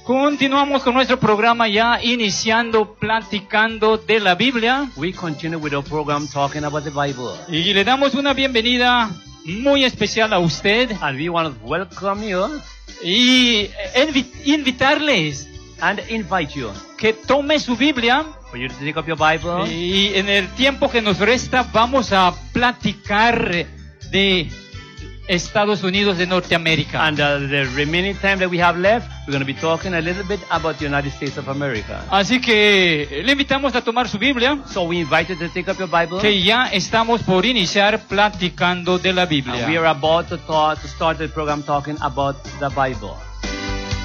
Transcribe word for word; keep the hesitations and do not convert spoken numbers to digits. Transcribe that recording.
Continuamos con nuestro programa ya iniciando, platicando de la Biblia. We continue with our program talking about the Bible. Y le damos una bienvenida muy especial a usted. And we want to welcome you Y invi- invitarles and invite you que tome su Biblia. for you to take up your Bible. Y en el tiempo que nos resta vamos a platicar de Estados Unidos de Norteamérica. And uh, the remaining time that we have left, we're going to be talking a little bit about the United States of America. Así que le invitamos a tomar su Biblia, So we invite you to take up your Bible. que ya estamos por iniciar platicando de la And we Biblia. are about to, talk, to start the program talking about the Bible.